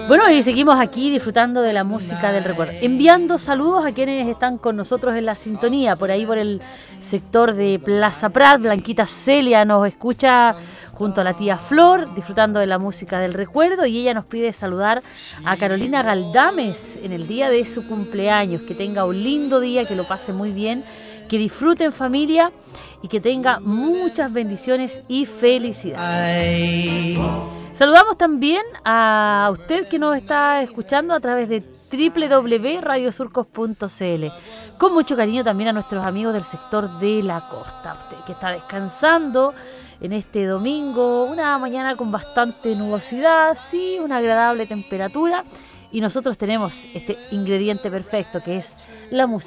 Bueno, y seguimos aquí disfrutando de la música del recuerdo, enviando saludos a quienes están con nosotros en la sintonía, por ahí por el sector de Plaza Prat. Blanquita Celia nos escucha junto a la tía Flor, disfrutando de la música del recuerdo, y ella nos pide saludar a Carolina Galdames en el día de su cumpleaños. Que tenga un lindo día, que lo pase muy bien, que disfrute en familia y que tenga muchas bendiciones y felicidades. Saludamos también a usted que nos está escuchando a través de www.radiosurcos.cl. Con mucho cariño también a nuestros amigos del sector de la costa. Usted que está descansando en este domingo, una mañana con bastante nubosidad, sí, una agradable temperatura. Y nosotros tenemos este ingrediente perfecto que es la música